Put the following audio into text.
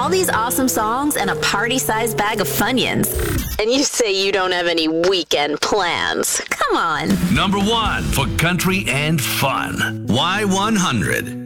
all these awesome songs and a party-sized bag of Funyuns. And you say you don't have any weekend plans. Come on. Number 1 for country and fun. Y100.